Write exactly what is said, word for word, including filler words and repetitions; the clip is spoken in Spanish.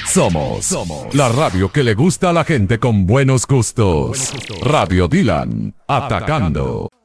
Somos, Somos la radio que le gusta a la gente con buenos gustos. Radio Dylan, atacando.